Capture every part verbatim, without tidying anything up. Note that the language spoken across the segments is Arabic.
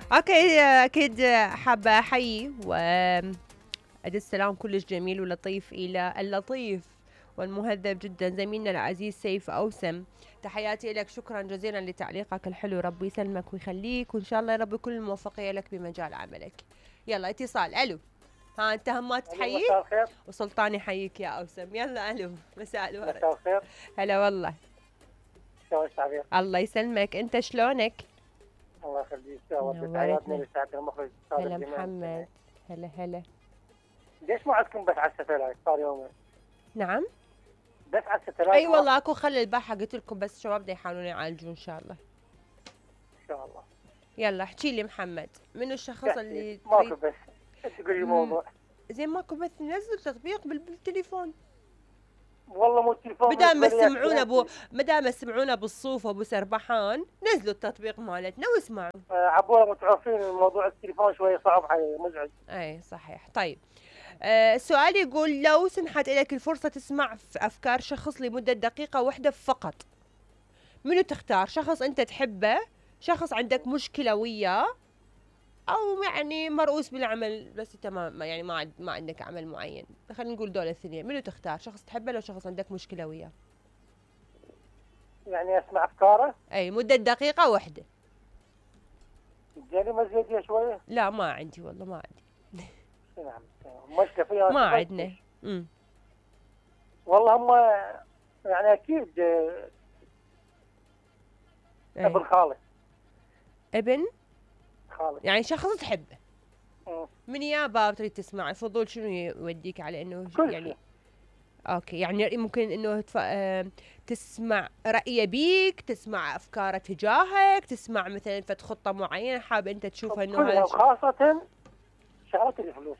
اوكي، اكيد حابه احيي وادي السلام كلش جميل ولطيف الى اللطيف والمهذب جدا زميلنا العزيز سيف اوسم. تحياتي لك، شكرا جزيلا لتعليقك الحلو، ربي يسلمك ويخليك، وان شاء الله يا رب كل الموفقيه لك بمجال عملك. يلا اتصال. الو، ها انت همات تحيي مساء الخير. وسلطان يحييك يا اوسم. يلا الو، مساء الورد. مساء الخير. هلا والله. شلونك تعبير؟ الله يسلمك، انت شلونك؟ الله يخليك. والله نورتنا. لسعد المخرج هلا محمد. هلا هلا. ليش ما عندكم بس على الستلايت؟ صار يومين نعم. بس على الستلايت. اي والله اكو خلي الباحه، قلت لكم بس الشباب بدهم يحاولون يعالجون ان شاء الله. ان شاء الله. يلا احكي لي محمد، منو الشخص اللي ماكو بس تقول لي موضوع زين؟ ماكو بث، نزل تطبيق بالتليفون. والله مو التليفون. بدال ما تسمعونا ابو بدال ما تسمعونا بالصوف ابو سربحان، نزلوا التطبيق مالتنا واسمعوا. آه عبوه متعرفين الموضوع التليفون شويه صعب علي، مزعج. اي صحيح. طيب آه السؤال يقول لو سمحت لك الفرصه تسمع في افكار شخص لمده دقيقه واحده فقط، منو تختار؟ شخص انت تحبه، شخص عندك مشكله وياه، او يعني مرؤوس بالعمل بس انت ما يعني ما عد ما عندك عمل معين. خلينا نقول دول الاثنين، منو تختار؟ شخص تحبه لو شخص عندك مشكله وياه؟ يعني اسمع افكاره. اي مده دقيقه واحده. جاني مزيديه شويه. لا ما عندي والله، ما عندي. نعم مشكله فيها ما عندنا. امم والله هم يعني اكيد ابن خالد. ابن خالد يعني شخص تحبه. مم. من يا باب تريد تسمع الفضول شنو يوديك على انه يعني اوكي، يعني ممكن انه تف... آه... تسمع رأيه بيك، تسمع افكاره تجاهك، تسمع مثلا فت خطه معينه حاب انت تشوفها انه هذا خاصه شغلات الفلوس.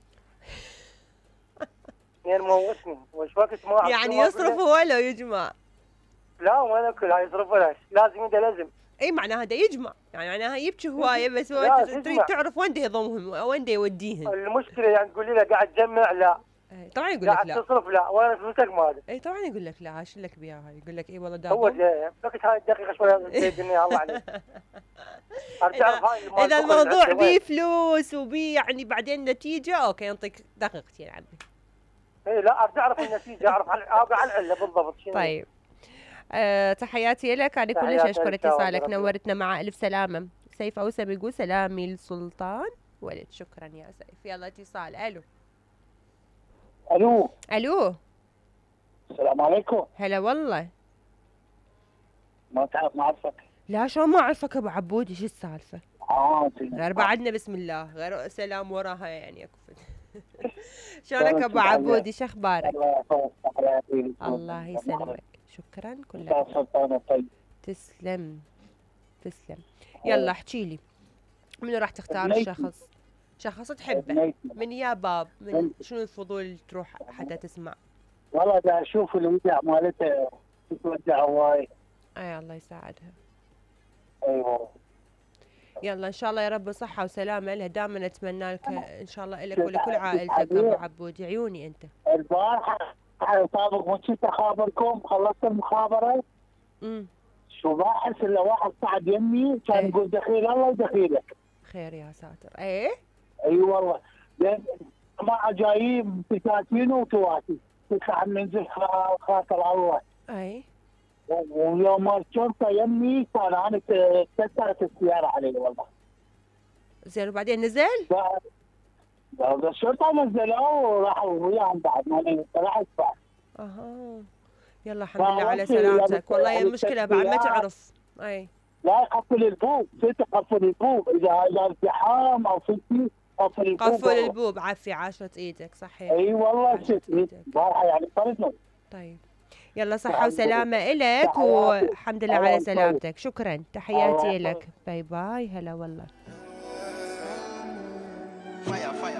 يعني موتني وش وقت ما يعني يصرف هو لو يجمع؟ لا وين كل هاي يصرف ولاش، لازم يده لازم. اي معناها هذا يجمع، يعني معناها يبكي هوايه بس هو انت تريد تعرف وين ده يضمهم وين ده يوديهم. المشكله يعني تقول لي قاعد تجمع، لا طبعا يقول لك لا. قاعد تصرف، لا وين فلوسك مالك. اي طبعا يقول لك لا، هاش لك بياها، يقول لك اي والله دا هو جاي وقت هاي الدقيقه شويه تزيدني الله عليك. اذا الموضوع بيه فلوس وبيه يعني بعدين نتيجه، اوكي ينطيك دقيقتين يا عمي. اي لا ارجع اعرف النتيجه، اعرف على العله بالضبط شنو. طيب أه تحياتي لك، انا كلش اشكر اتصالك، نورتنا مع الف سلامه. سيف اوسم يقول سلامي لسلطان ولد. شكرا يا سيف. يلا اتصال. الو الو الو السلام عليكم. هلا والله. ما تعرف ما اعرفك. لا شو ما اعرفك ابو عبودي، شو السالفه؟ اه غير بعدنا بسم الله غير سلام وراها يعني اكفت. شلونك ابو عبودي، شو اخبارك؟ الله يسلمك، شكرا كلك. تسلم تسلم. يلا احكي لي، منو راح تختار الشخص؟ شخص تحبه من يا باب، من شنو الفضول تروح حتى تسمع؟ والله دا اشوف الوداع مالته تتودع هواي. اي الله يساعدها. ايوه يلا ان شاء الله يا رب صحه وسلامه لها، دائما اتمنى لك ان شاء الله لك ولكل عائلتك ابو عبودي. عيوني انت. البارحه سابق ما كنت اخابركم، خلصت المخابره. امم شو ما احس الا واحد صعد يمي كان يقول ايه؟ دخيل الله يدخيلك. خير يا ساتر. ايه اي أيوة والله، لان جماعه جايين بساتين وتواتي تطلع ننزل خاطر الله. اي ويوم الشرطه يمي كان انا كسرت السياره علي والله. زين وبعدين نزل؟ الشرطه نزلوه وراحوا وياهم بعد ما طلعت بعد. اها يلا الحمد لله على سلامتك. والله هي المشكله بعد ما تعرف. اي لا قفل البوب، ست قفل البوب، اذا اذا ازدحام او في قفل البوب. قفل البوب عافي عاشرة ايدك. صحيح اي والله ست بارحه يعني صارتنا. طيب يلا صحة وسلامة إلك والحمد لله على سلامتك. شكرا تحياتي لك. باي باي. هلا والله.